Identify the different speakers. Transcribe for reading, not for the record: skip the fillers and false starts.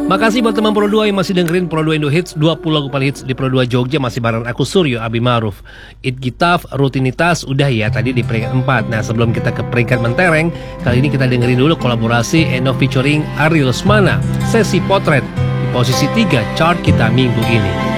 Speaker 1: Makasih buat teman Pro 2 yang masih dengerin Pro 2 Indo Hits. 20 lagu paling hits di Pro 2 Jogja masih bareng aku Suryo Abi Maruf. It Gitaf, Rutinitas udah ya tadi di peringkat 4. Nah sebelum kita ke peringkat mentereng, kali ini kita dengerin dulu kolaborasi Eno featuring Ari Lesmana, Sesi Potret di posisi 3 chart kita minggu ini.